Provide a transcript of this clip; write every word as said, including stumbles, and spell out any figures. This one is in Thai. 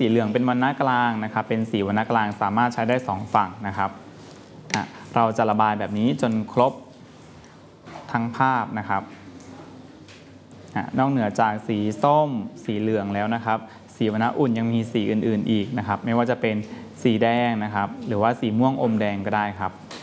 สีเหลืองเป็นวรรณะกลางนะครับเป็นสีวรรณะกลางสามารถใช้ได้สองฝั่งนะครับเราจะระบายแบบนี้จนครบทั้งภาพนะครับนอกเหนือจากสีส้มสีเหลืองแล้วนะครับสีวรรณะอุ่นยังมีสีอื่นๆอีกนะครับไม่ว่าจะเป็นสีแดงนะครับหรือว่าสีม่วงอมแดงก็ได้ครับ